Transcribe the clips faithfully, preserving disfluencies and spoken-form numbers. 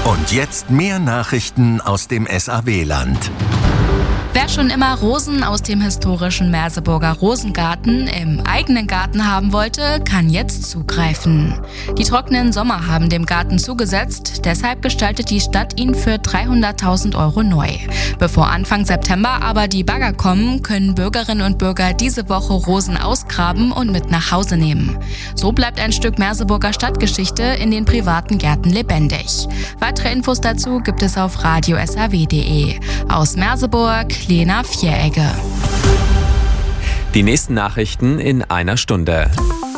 Und jetzt mehr Nachrichten aus dem S A W-Land. Wer schon immer Rosen aus dem historischen Merseburger Rosengarten im eigenen Garten haben wollte, kann jetzt zugreifen. Die trockenen Sommer haben dem Garten zugesetzt, deshalb gestaltet die Stadt ihn für dreihunderttausend Euro neu. Bevor Anfang September aber die Bagger kommen, können Bürgerinnen und Bürger diese Woche Rosen ausgraben und mit nach Hause nehmen. So bleibt ein Stück Merseburger Stadtgeschichte in den privaten Gärten lebendig. Weitere Infos dazu gibt es auf radio s a w punkt d e. Aus Merseburg, Lena Vieregge. Die nächsten Nachrichten in einer Stunde.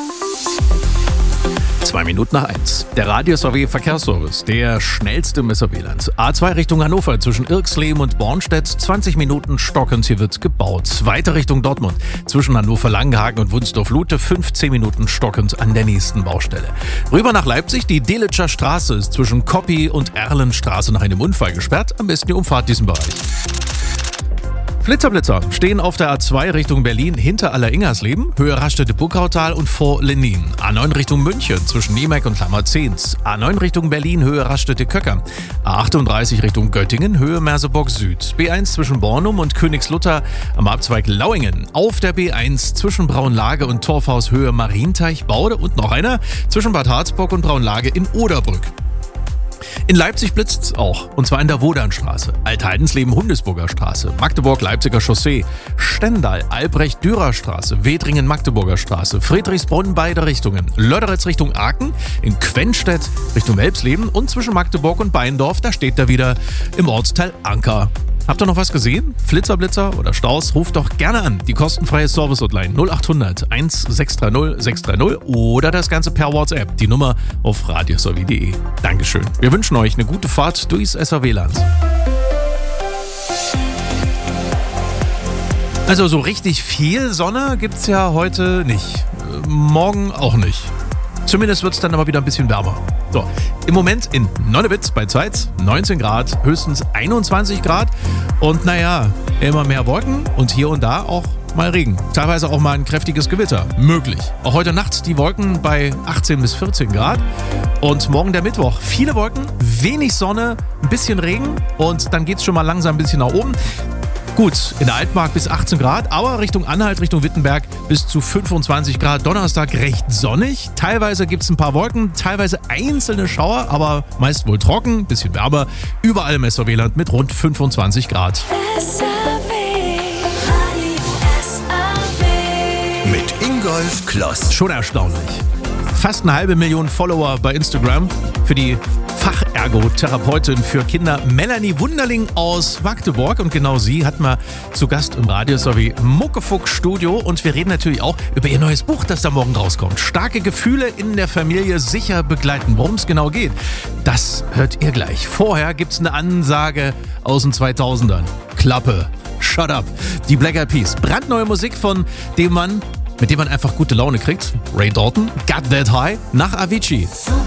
Zwei Minuten nach eins. Der Radio S A W Verkehrsservice, der schnellste im S A W-Land. A zwei Richtung Hannover zwischen Irxleben und Bornstedt, zwanzig Minuten stockend, hier wird gebaut. Weiter Richtung Dortmund zwischen Hannover Langenhagen und Wunsdorf-Lute, fünfzehn Minuten stockend an der nächsten Baustelle. Rüber nach Leipzig, die Delitscher Straße ist zwischen Koppi und Erlenstraße nach einem Unfall gesperrt. Am besten die Umfahrt diesen Bereich. Blitzerblitzer stehen auf der A zwei Richtung Berlin hinter Aller-Ingersleben, Höhe Raststätte-Buckautal und vor Lenin. A neun Richtung München zwischen Niemek und Klammerzehns. A neun Richtung Berlin, Höhe Raststätte-Köcker. A achtunddreißig Richtung Göttingen, Höhe Merseburg Süd. B eins zwischen Bornum und Königslutter am Abzweig Lauingen. Auf der B eins zwischen Braunlage und Torfhaus, Höhe Marienteich, Baude. Und noch einer zwischen Bad Harzburg und Braunlage in Oderbrück. In Leipzig blitzt's auch, und zwar in der Wodanstraße, Altheidensleben-Hundesburger Straße, Magdeburg-Leipziger Chaussee, Stendal, Albrecht-Dürer Straße, Wedringen-Magdeburger Straße, Friedrichsbrunn beide Richtungen, Löderitz Richtung Aachen, in Quenstedt Richtung Welpsleben und zwischen Magdeburg und Beindorf, da steht er wieder im Ortsteil Anker. Habt ihr noch was gesehen? Flitzer, oder Staus? Ruft doch gerne an. Die kostenfreie Service-Hotline null acht hundert eins sechs drei null sechs drei null oder das Ganze per WhatsApp. Die Nummer auf radio s a w punkt d e. Dankeschön. Wir wünschen euch eine gute Fahrt durchs S A W-Land. Also so richtig viel Sonne gibt's ja heute nicht. Morgen auch nicht. Zumindest wird es dann aber wieder ein bisschen wärmer. So, im Moment in Nonnewitz bei Zeitz neunzehn Grad, höchstens einundzwanzig Grad. Und naja, immer mehr Wolken und hier und da auch mal Regen. Teilweise auch mal ein kräftiges Gewitter. Möglich. Auch heute Nacht die Wolken bei achtzehn bis vierzehn Grad. Und morgen der Mittwoch. Viele Wolken, wenig Sonne, ein bisschen Regen. Und dann geht es schon mal langsam ein bisschen nach oben. Gut, in der Altmark bis achtzehn Grad, aber Richtung Anhalt, Richtung Wittenberg bis zu fünfundzwanzig Grad. Donnerstag recht sonnig, teilweise gibt es ein paar Wolken, teilweise einzelne Schauer, aber meist wohl trocken, bisschen wärmer. Überall im S A W-Land mit rund fünfundzwanzig Grad. S A W. Mit Ingolf Kloss. Schon erstaunlich. Fast eine halbe Million Follower bei Instagram für die Fachergotherapeutin für Kinder Melanie Wunderling aus Magdeburg. Und genau sie hat mal zu Gast im Radio S A W Muckefuck Studio. Und wir reden natürlich auch über ihr neues Buch, das da morgen rauskommt. Starke Gefühle in der Familie sicher begleiten. Worum es genau geht, das hört ihr gleich. Vorher gibt's eine Ansage aus den zweitausendern. Klappe. Shut up. Die Black Eyed Peas. Brandneue Musik von dem Mann, mit dem man einfach gute Laune kriegt. Ray Dalton. Got That High nach Avicii.